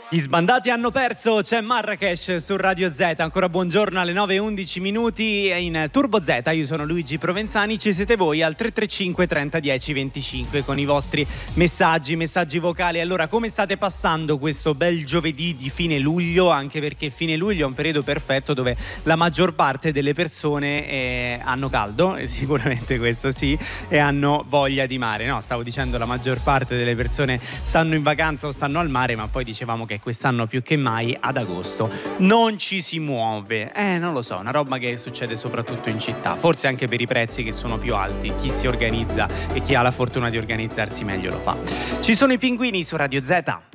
Gli sbandati hanno perso, c'è Marrakesh su Radio Z. Ancora buongiorno alle 9:11 minuti in Turbo Z. Io sono Luigi Provenzani, ci siete voi al 335 30 10 25 con i vostri messaggi vocali. Allora, come state passando questo bel giovedì di fine luglio? Anche perché fine luglio è un periodo perfetto dove la maggior parte delle persone hanno caldo, sicuramente questo sì, e hanno voglia di mare. No, stavo dicendo la maggior parte delle persone stanno in vacanza o stanno al mare, ma poi dicevamo che quest'anno più che mai ad agosto non ci si muove. Non lo so, una roba che succede soprattutto in città, forse anche per i prezzi che sono più alti. Chi si organizza e chi ha la fortuna di organizzarsi meglio lo fa. Ci sono i pinguini su Radio Z.